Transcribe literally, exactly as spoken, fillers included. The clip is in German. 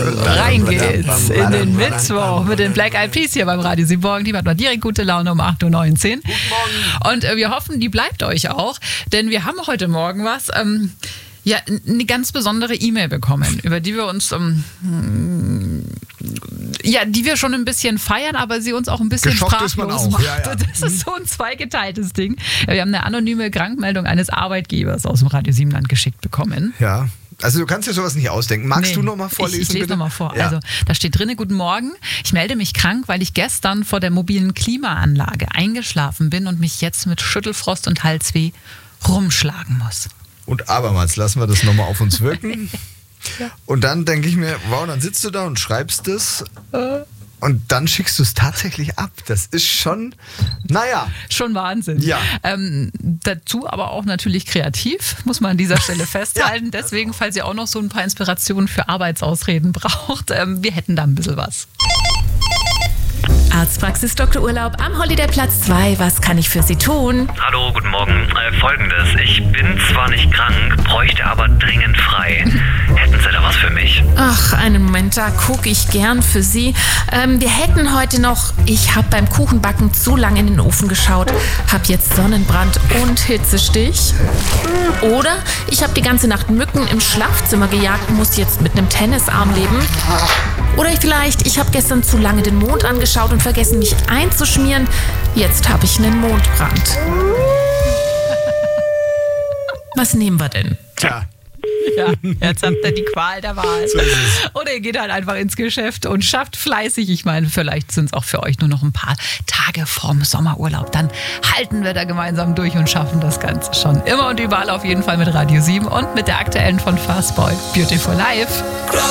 Rein geht's in den Mittwoch mit den Black Eyed Peas hier beim Radio sieben Morgen. Die hat mal direkt gute Laune um acht Uhr neunzehn. Guten Morgen. Und äh, wir hoffen, die bleibt euch auch, denn wir haben heute Morgen was... Ähm, Ja, eine ganz besondere E-Mail bekommen, über die wir uns, ähm, ja, die wir schon ein bisschen feiern, aber sie uns auch ein bisschen Geschockt sprachlos ist man auch. macht. Ja, ja. Das ist so ein zweigeteiltes Ding. Ja, wir haben eine anonyme Krankmeldung eines Arbeitgebers aus dem Radio Siebenland geschickt bekommen. Ja. Also du kannst dir sowas nicht ausdenken. Magst Nee, du noch mal vorlesen? Ich, ich lese bitte? nochmal vor. Ja. Also da steht drin, guten Morgen, ich melde mich krank, weil ich gestern vor der mobilen Klimaanlage eingeschlafen bin und mich jetzt mit Schüttelfrost und Halsweh rumschlagen muss. Und abermals lassen wir das nochmal auf uns wirken. Ja. Und dann denke ich mir, wow, dann sitzt du da und schreibst das und dann schickst du es tatsächlich ab. Das ist schon, naja. Schon Wahnsinn. Ja. Ähm, dazu aber auch natürlich kreativ, muss man an dieser Stelle festhalten. Ja. Deswegen, falls ihr auch noch so ein paar Inspirationen für Arbeitsausreden braucht, ähm, wir hätten da ein bisschen was. Arztpraxis Doktor Urlaub am Holidayplatz zwei. Was kann ich für Sie tun? Hallo, guten Morgen. Äh, Folgendes. Ich bin zwar nicht krank, bräuchte aber dringend frei. Hätten Sie da was für mich? Ach, einen Moment, da gucke ich gern für Sie. Ähm, wir hätten heute noch... Ich habe beim Kuchenbacken zu lange in den Ofen geschaut. Hab jetzt Sonnenbrand und Hitzestich. Oder ich habe die ganze Nacht Mücken im Schlafzimmer gejagt, muss jetzt mit einem Tennisarm leben. Oder vielleicht, ich habe gestern zu lange den Mond angeschaut und vergessen, mich einzuschmieren. Jetzt habe ich einen Mondbrand. Was nehmen wir denn? Tja. Ja, jetzt habt ihr die Qual der Wahl. So ist es. Oder ihr geht halt einfach ins Geschäft und schafft fleißig. Ich meine, vielleicht sind es auch für euch nur noch ein paar Tage vorm Sommerurlaub. Dann halten wir da gemeinsam durch und schaffen das Ganze schon. Immer und überall auf jeden Fall mit Radio sieben und mit der aktuellen von Fastboy, Beautiful Life.